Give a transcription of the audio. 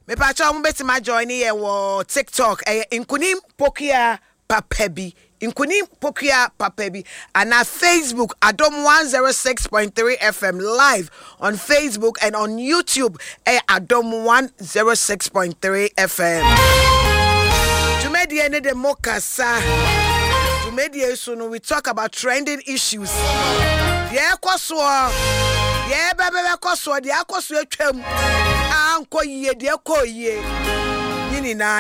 Me pa cha mo betima join here wo TikTok inkunim pokia papabi inkunim pokia papabi and na Facebook Adom 106.3 FM live on Facebook and on YouTube Adom 106.3 FM to media ne de mokasa to media so no we talk about trending issues kwaso bebe kwaso de akwaso atwam anko yie de koyie yini na